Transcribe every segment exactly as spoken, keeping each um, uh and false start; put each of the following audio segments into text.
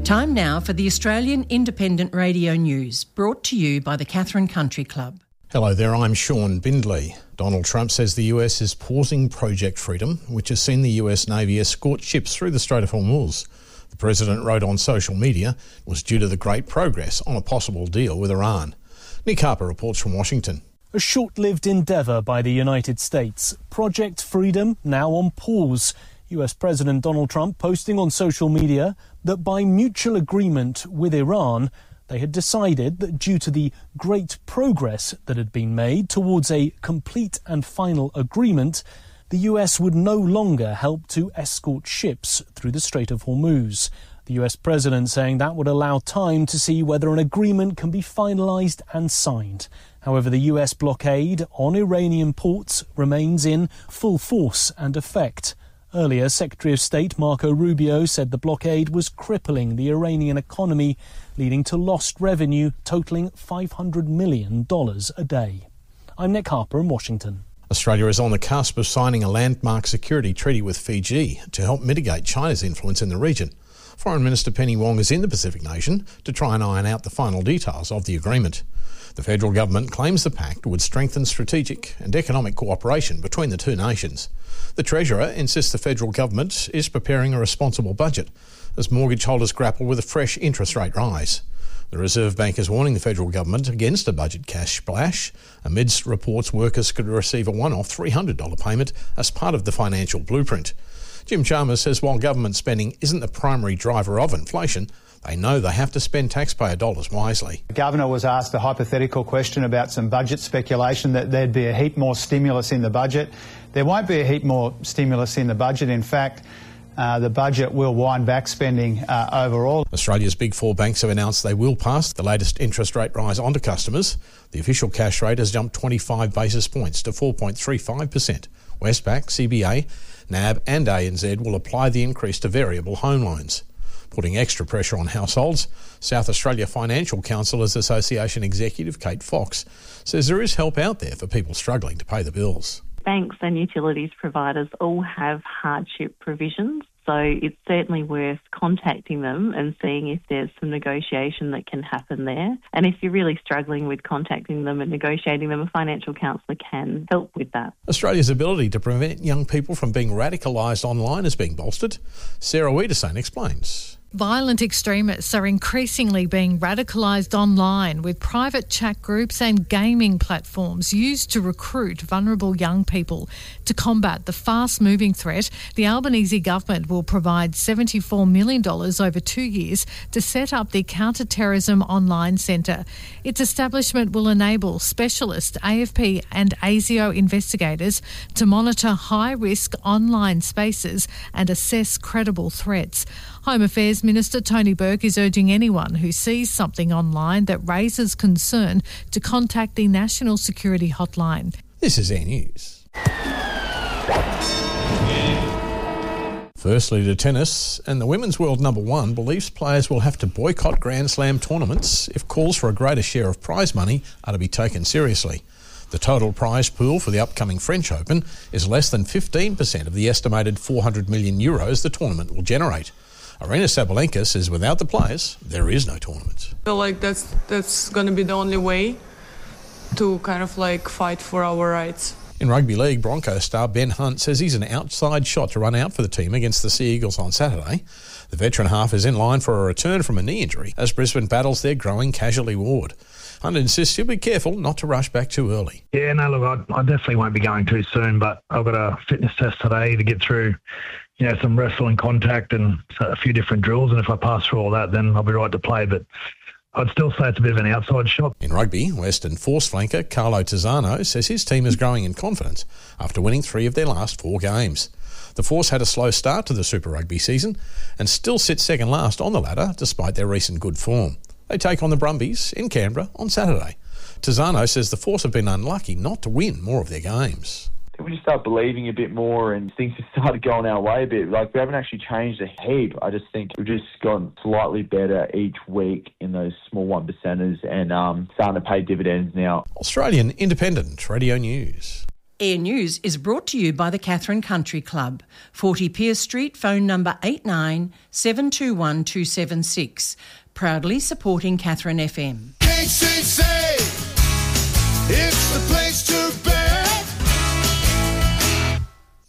Time now for the Australian Independent Radio News, brought to you by the Catherine Country Club. Hello there, I'm Sean Bindley. Donald Trump says the U S is pausing Project Freedom, which has seen the U S Navy escort ships through the Strait of Hormuz. The president wrote on social media it was due to the great progress on a possible deal with Iran. Nick Harper reports from Washington. A short-lived endeavour by the United States. Project Freedom now on pause. U S President Donald Trump posting on social media that by mutual agreement with Iran, they had decided that due to the great progress that had been made towards a complete and final agreement, the U S would no longer help to escort ships through the Strait of Hormuz. The U S president saying that would allow time to see whether an agreement can be finalised and signed. However, the U S blockade on Iranian ports remains in full force and effect. Earlier, Secretary of State Marco Rubio said the blockade was crippling the Iranian economy, leading to lost revenue totalling five hundred million dollars a day. I'm Nick Harper in Washington. Australia is on the cusp of signing a landmark security treaty with Fiji to help mitigate China's influence in the region. Foreign Minister Penny Wong is in the Pacific nation to try and iron out the final details of the agreement. The federal government claims the pact would strengthen strategic and economic cooperation between the two nations. The Treasurer insists the federal government is preparing a responsible budget as mortgage holders grapple with a fresh interest rate rise. The Reserve Bank is warning the federal government against a budget cash splash amidst reports workers could receive a one-off three hundred dollars payment as part of the financial blueprint. Jim Chalmers says while government spending isn't the primary driver of inflation, they know they have to spend taxpayer dollars wisely. The Governor was asked a hypothetical question about some budget speculation that there'd be a heap more stimulus in the budget. There won't be a heap more stimulus in the budget. In fact, uh, the budget will wind back spending uh, overall. Australia's big four banks have announced they will pass the latest interest rate rise onto customers. The official cash rate has jumped twenty-five basis points to four point three five percent. Westpac, C B A, N A B and A N Z will apply the increase to variable home loans. Putting extra pressure on households, South Australia Financial Counsellors Association executive Kate Fox says there is help out there for people struggling to pay the bills. Banks and utilities providers all have hardship provisions, so it's certainly worth contacting them and seeing if there's some negotiation that can happen there. And if you're really struggling with contacting them and negotiating them, a financial counsellor can help with that. Australia's ability to prevent young people from being radicalised online is being bolstered. Sarah Wiedesane explains. Violent extremists are increasingly being radicalised online with private chat groups and gaming platforms used to recruit vulnerable young people. To combat the fast-moving threat, the Albanese government will provide seventy-four million dollars over two years to set up the Counter-Terrorism Online Centre. Its establishment will enable specialist A F P and ASIO investigators to monitor high-risk online spaces and assess credible threats. Home Affairs Minister Tony Burke is urging anyone who sees something online that raises concern to contact the National Security Hotline. This is Air News. Firstly to tennis, and the women's world number one believes players will have to boycott Grand Slam tournaments if calls for a greater share of prize money are to be taken seriously. The total prize pool for the upcoming French Open is less than fifteen percent of the estimated four hundred million euros the tournament will generate. Arina Sabalenka says without the players, there is no tournament. I feel like that's that's going to be the only way to kind of like fight for our rights. In rugby league, Broncos star Ben Hunt says he's an outside shot to run out for the team against the Sea Eagles on Saturday. The veteran half is in line for a return from a knee injury as Brisbane battles their growing casualty ward. Hunt insists he'll be careful not to rush back too early. Yeah, no, look, I, I definitely won't be going too soon, but I've got a fitness test today to get through, you know, some wrestling contact and a few different drills, and if I pass through all that, then I'll be right to play, but I'd still say it's a bit of an outside shot. In rugby, Western Force flanker Carlo Tizzano says his team is growing in confidence after winning three of their last four games. The Force had a slow start to the Super Rugby season and still sit second last on the ladder despite their recent good form. They take on the Brumbies in Canberra on Saturday. Tizzano says the Force have been unlucky not to win more of their games. We just start believing a bit more and things have started going our way a bit. Like, we haven't actually changed a heap. I just think we've just gotten slightly better each week in those small one percenters and um, starting to pay dividends now. Australian Independent Radio News. Air News is brought to you by the Katherine Country Club, forty Pierce Street, phone number eight nine seven two one two seven six, proudly supporting Katherine F M. K C C, it's the place to be.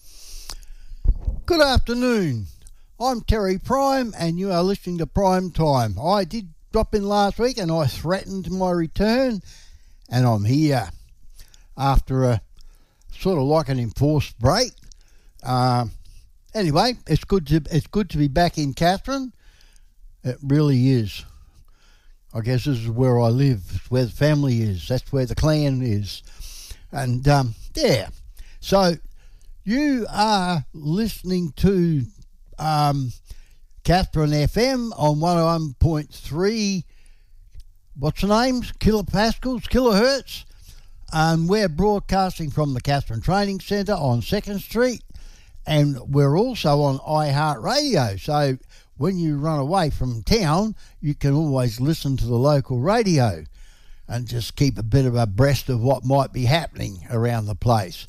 Good afternoon. I'm Terry Prime and you are listening to Prime Time. I did drop in last week and I threatened my return and I'm here after a sort of like an enforced break. Uh, anyway, it's good to it's good to be back in Katherine. It really is. I guess this is where I live. It's where the family is. That's where the clan is. And um, yeah, so you are listening to um, Katherine F M on one oh one point three. What's the names? Kilopascals, kilohertz. Um, we're broadcasting from the Katherine Training Centre on second Street, and we're also on iHeartRadio. So when you run away from town, you can always listen to the local radio and just keep a bit of abreast of what might be happening around the place.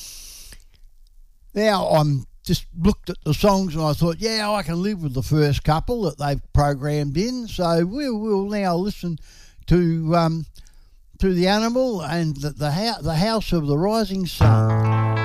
Now, I'm just looked at the songs and I thought, yeah, I can live with the first couple that they've programmed in. So we'll, we'll now listen to... Um, to the Animal and the, the, the House of the Rising Sun.